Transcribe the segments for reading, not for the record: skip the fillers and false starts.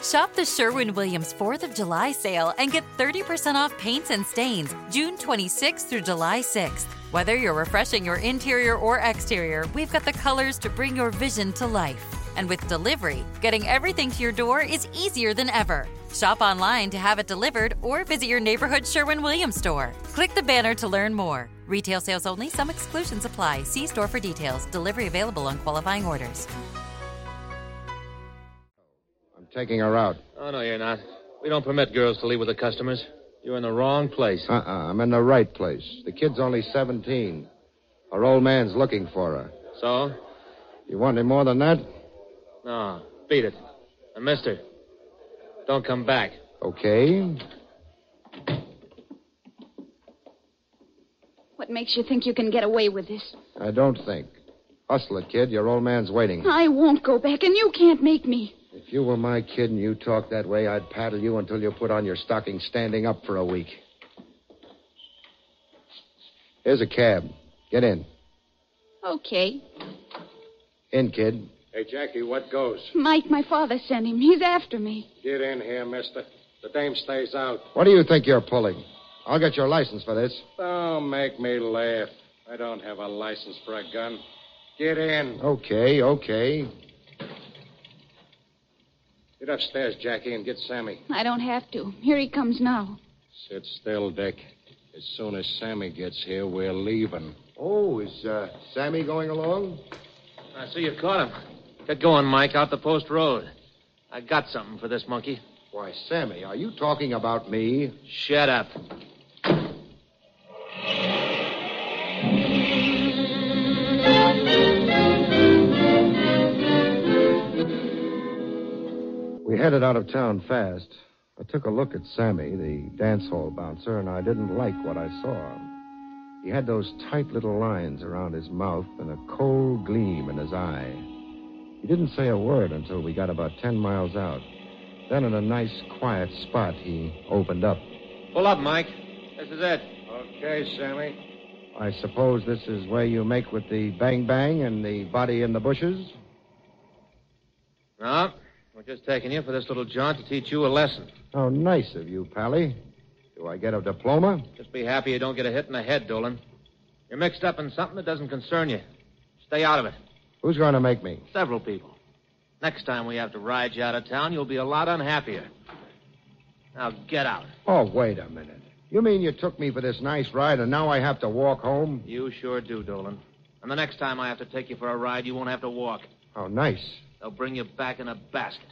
Shop the Sherwin-Williams 4th of July sale and get 30% off paints and stains June 26th through July 6th. Whether you're refreshing your interior or exterior, we've got the colors to bring your vision to life. And with delivery, getting everything to your door is easier than ever. Shop online to have it delivered or visit your neighborhood Sherwin-Williams store. Click the banner to learn more. Retail sales only. Some exclusions apply. See store for details. Delivery available on qualifying orders. I'm taking her out. Oh, no, you're not. We don't permit girls to leave with the customers. You're in the wrong place. I'm in the right place. The kid's only 17. Her old man's looking for her. So? You want any more than that? No, beat it. And mister, don't come back. Okay. What makes you think you can get away with this? I don't think. Hustle it, kid. Your old man's waiting. I won't go back, and you can't make me. If you were my kid and you talked that way, I'd paddle you until you put on your stockings standing up for a week. Here's a cab. Get in. Okay. In, kid. Hey, Jackie, what goes? Mike, my father sent him. He's after me. Get in here, mister. The dame stays out. What do you think you're pulling? I'll get your license for this. Don't make me laugh. I don't have a license for a gun. Get in. Okay. Get upstairs, Jackie, and get Sammy. I don't have to. Here he comes now. Sit still, Dick. As soon as Sammy gets here, we're leaving. Oh, is Sammy going along? I see you caught him. Get going, Mike, out the post road. I got something for this monkey. Why, Sammy, are you talking about me? Shut up. We headed out of town fast. I took a look at Sammy, the dance hall bouncer, and I didn't like what I saw. He had those tight little lines around his mouth and a cold gleam in his eye. He didn't say a word until we got about 10 miles out. Then in a nice, quiet spot, he opened up. Pull up, Mike. This is it. Okay, Sammy. I suppose this is where you make with the bang-bang and the body in the bushes? No, we're just taking you for this little jaunt to teach you a lesson. How nice of you, Pally. Do I get a diploma? Just be happy you don't get a hit in the head, Dolan. You're mixed up in something that doesn't concern you. Stay out of it. Who's going to make me? Several people. Next time we have to ride you out of town, you'll be a lot unhappier. Now get out. Oh, wait a minute. You mean you took me for this nice ride and now I have to walk home? You sure do, Dolan. And the next time I have to take you for a ride, you won't have to walk. How nice. They'll bring you back in a basket.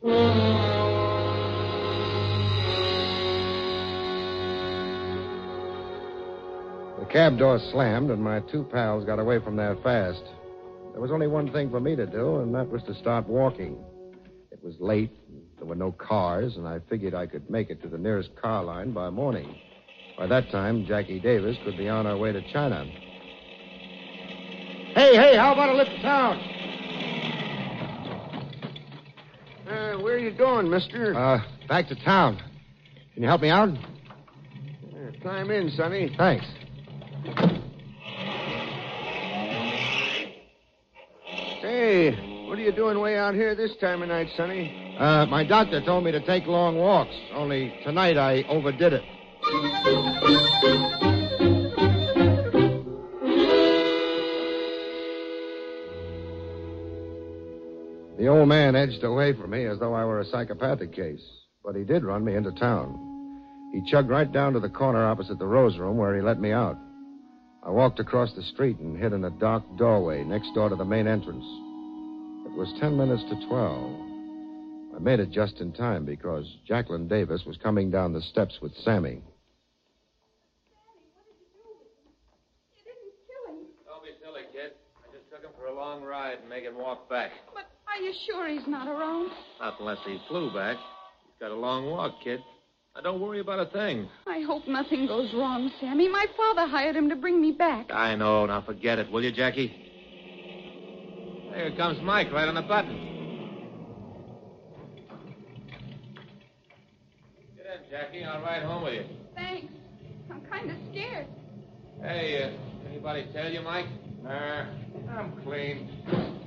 The cab door slammed, and my two pals got away from there fast. There was only one thing for me to do, and that was to start walking. It was late, there were no cars, and I figured I could make it to the nearest car line by morning. By that time, Jackie Davis could be on her way to China. Hey, how about a lift to town? Where are you going, mister? Back to town. Can you help me out? Climb in, Sonny. Thanks. Hey, what are you doing way out here this time of night, Sonny? My doctor told me to take long walks, only tonight I overdid it. The old man edged away from me as though I were a psychopathic case, but he did run me into town. He chugged right down to the corner opposite the Rose Room where he let me out. I walked across the street and hid in a dark doorway next door to the main entrance. It was 10 minutes to 12. I made it just in time because Jacqueline Davis was coming down the steps with Sammy. Don't be silly, kid. I just took him for a long ride and make him walk back. But are you sure he's not around? Not unless he flew back. He's got a long walk, kid. Now, don't worry about a thing. I hope nothing goes wrong, Sammy. My father hired him to bring me back. I know. Now, forget it, will you, Jackie? Here comes Mike right on the button. Get in, Jackie. I'll ride home with you. Thanks. I'm kind of scared. Hey, anybody tell you, Mike? Nah, I'm clean.